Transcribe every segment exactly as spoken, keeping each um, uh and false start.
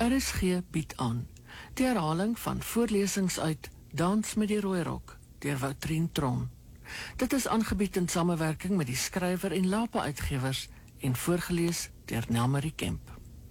R S G bied aan die herhaling van voorlesings uit Dans met die Rooirok deur Woutrien Tron. Dit is aangebied in samewerking met die skrywer en Lapa uitgewers en voorgelees deur Nelmarie Kemp.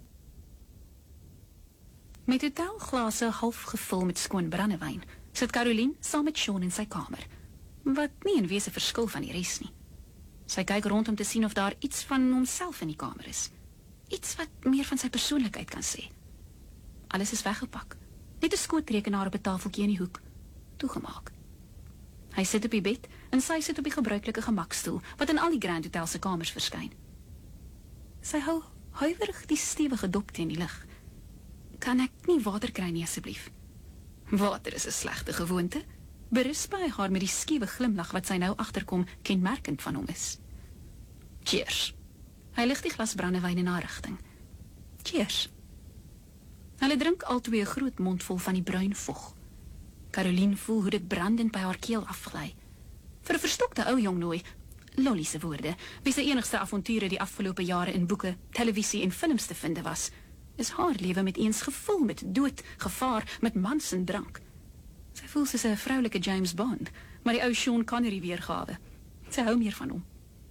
Met hotelglase half gevul met skoon brandewyn, sit Caroline saam met Sean in sy kamer, wat nie in wese verskil van die res nie. Sy kyk rond om te sien of daar iets van homself in die kamer is. Iets wat meer van sy persoonlikheid kan sê. Alles is weggepak. Net 'n skootrekenaar op 'n tafeltjie in die hoek, toegemaak. Hy sit op die bed en sy sit op die gebruikelike gemakstoel wat in al die Grand Hotel se kamers verskyn. Sy hou huiwerig die stewige dop teen die lig. Kan ek nie water kry nie asseblief? Water is 'n slegte gewoonte. Berisp hy haar met die skiewe glimlag wat sy nou agterkom kenmerkend van hom is. Cheers. Hy lig die glas brandewyn in haar rigting. Cheers. Hulle drink albei 'n groot mondvol van die bruin vog. Caroline voel hoe dit brandend by haar keel afgly. Vir 'n verstokte ou jong nooi, Lolly se woorde, wie sy enigste avonture die afgelope jare in boeke, televisie en films te vind was, is haar lewe met eens gevul met dood, gevaar, met mans en drank. Sy voel soos 'n vroulike James Bond, maar die ou Sean Connery weergawe. Sy hou meer van hom.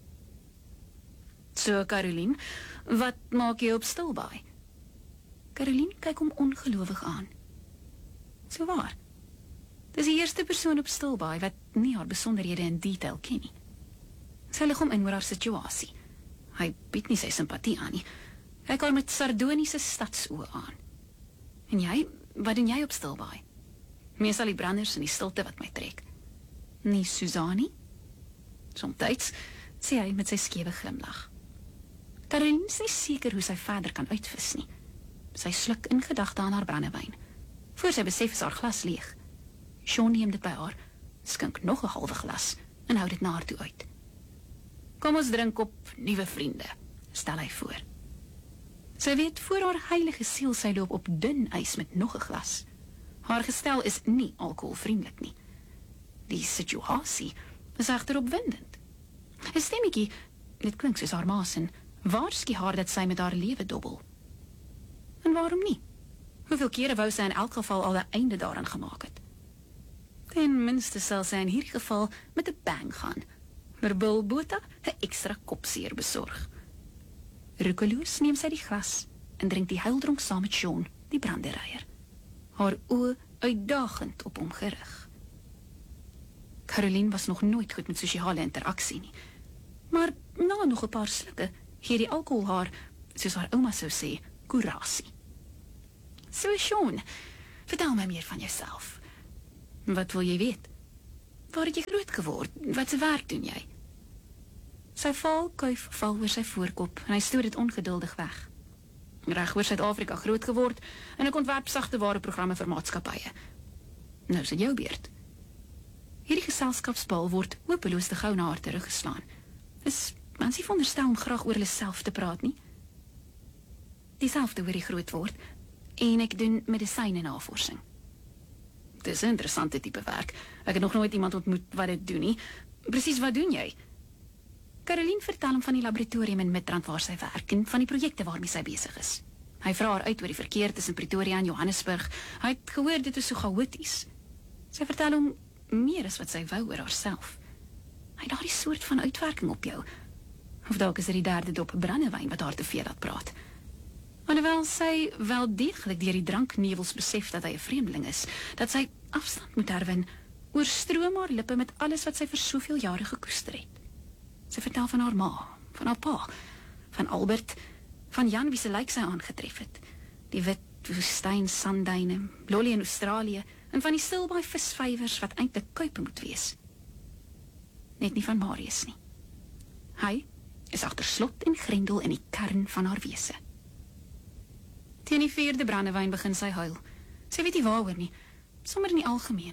So, Caroline, wat maak jy op Stilbaai? Caroline kyk hom ongelowig aan. So waar. Dis die eerste persoon op Stilbaai wat nie haar besonderhede in detail ken nie. Sy lig hom in oor haar situasie. Hy bied nie sy simpatie aan nie. Hy kyk haar met sardoniese stadsoë aan. En jy, wat doen jy op Stilbaai? Meestal die branders en die stilte wat my trek. Nie Suzanie? Somtyds, sê hy met sy skewe glimlag. Caroline is nie seker hoe sy verder kan uitvis nie. Sy sluk in gedagte aan haar brandewyn. Voor sy besef is haar glas leeg. Sean neem dit by haar, skink nog 'n halwe glas en hou dit na haar toe uit. Kom ons drink op nuwe vriende, stel hy voor. Sy weet voor haar heilige siel sy loop op dun ys met nog 'n glas. Haar gestel is nie alkoholvriendelik nie. Die situasie is egter opwindend. 'n Stemmetjie, dit klink soos haar ma se, waarsku haar dat sy met haar lewe dobbel. En waarom nie? Hoeveel kere wou sy in elk geval al 'n einde daaraan gemaak het? Ten minste sal sy in hierdie geval met 'n bang gaan. Verbul Botha 'n ekstra kopseer besorg. Roekeloos neem sy die glas en drink die huildronk saam met Sean, die branderyer. Haar oë uitdagend op hom gerig. Caroline was nog nooit goed met sosiale interaksie nie. Maar na nog 'n paar slukke gee die alkohol haar, soos haar ouma sou sê, kurasie. So Sean, vertel my meer van jouself. Wat wil jy weet? Waar het jy groot geword? Wat se werk doen jy? Sy val kuif val oor sy voorkop en hy stoot dit ongeduldig weg. Reg oor Suid-Afrika groot geword en ek ontwerp sagte ware programme vir maatskappye. Nou is dit jou beurt. Hierdie geselskapsbal word hopeloos te gou na haar teruggeslaan. Is mensie veronderstel om graag oor hulle self te praat nie? Dieselfde oor die groot word en ek doen medisyne navorsing. Dit is 'n interessante tipe werk. Ek het nog nooit iemand ontmoet wat dit doen nie. Presies wat doen jy? Caroline vertel hom van die laboratorium in Midrand waar sy werk en van die projekte waarmee sy besig is. Hy vra haar uit oor die verkeer tussen Pretoria en Johannesburg. Hy het gehoor dit is so chaoties. Sy vertel hom meer as wat sy wou oor haarself. Hy het daardie soort van uitwerking op jou. Of dalk is dit die derde dop brandewyn wat haar te veel laat praat. Alhoewel sy wel deeglik deur die dranknevels besef dat hy 'n vreemdeling is, dat sy afstand moet herwin, oorstroom haar lippe met alles wat sy vir soveel jare gekoester het. Sy vertel van haar ma, van haar pa, van Albert, van Jan wie se lyk sy aangetref het, die wit woestyn sandduine, Lolly in Australië, en van die Stilbaai visvywers wat eintlik kuipe moet wees. Net nie van Marius nie. Hy is agter slot en grendel in die kern van haar wese. Teen die vierde brandewyn begin sy huil. Sy weet nie waaroor nie, sommer in die algemeen.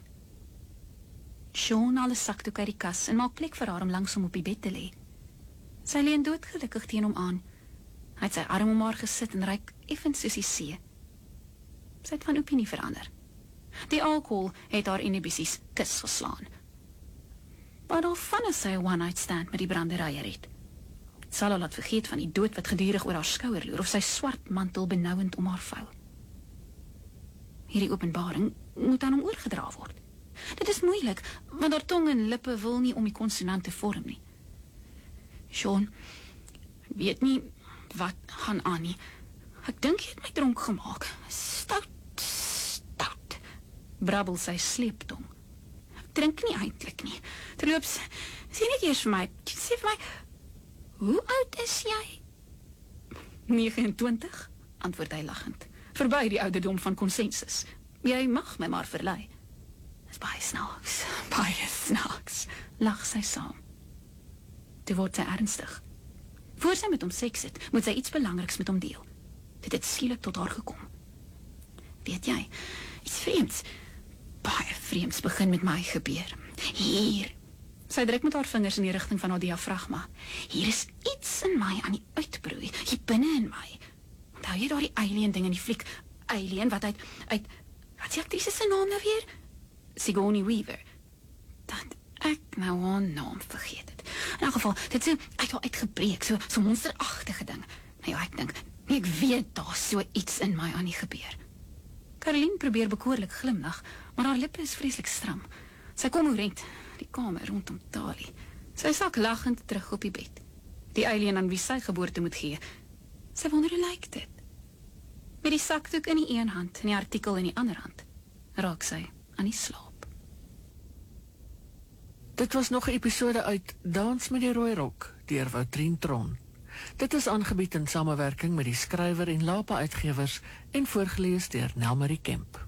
Sean haal 'n sakdoek uit die kas en maak plek vir haar om langs hom op die bed te lê. Sy leun doodgelukkig teen hom aan. Hy het sy arm om haar gesit en ryk effens soos die see. Sy het van opinie verander. Die alkohol het haar inhibisies kus geslaan. Maar al van as sy 'n one-night stand met die branderyer het. Sal haar laat vergeet van die dood wat gedurig oor haar skouer loer of sy swart mantel benouend om haar vou. Hierdie openbaring moet aan hom oorgedra word. Dit is moeilik, want haar tong en lippe wil nie om die konsonante vorm nie. Sean, weet nie wat gaan aan nie. Ek dink jy het my dronk gemaak. Stout, stout, brabbel sy sleeptong. Ek drink nie eintlik nie. Terloops, sê net eers vir my, sê vir my, hoe oud is jy? negenentwintig, antwoord hy lachend, verby die ouderdom van konsensus. Jy mag my maar verlei. Dis baie snaaks, baie snaaks, lag sy saam. Toe word sy ernstig. Voor sy met hom seks het, moet sy iets belangriks met hom deel. Dit het skielik tot haar gekom. Weet jy, iets vreemds, baie vreemds begin met my gebeur. Hier, sy druk met haar vingers in die rigting van haar diafragma. Hier is iets in my aan die uitbroei, hier binne in my. Onthou jy daar die alien ding in die fliek, Alien, wat uit, uit, wat is die actrice sy naam nou weer? Sigourney Weaver. Dat ek nou haar naam vergeet het. In elk geval, dit is so uit haar uitgebreek, so, so monsterachtige ding. Nou ja, ek dink, nee, ek weet daar so iets in my aan die gebeur. Caroline probeer bekoorlik glimlag, maar haar lippe is vreeslik stram. Sy kom oorent, die kamer rondom Tali. Sy sak lachend terug op die bed. Die alien aan wie sy geboorte moet gee. Sy wonder hoe lyk dit? Met die sakdoek in die een hand en die artikel in die ander hand, raak sy aan die slaap. Dit was nog 'n episode uit Dans met die Rooi Rok deur Woutrien Tron. Dit is aangebied in samewerking met die skrywer en Lapa Uitgewers en voorgeles deur Nelmarie Kemp.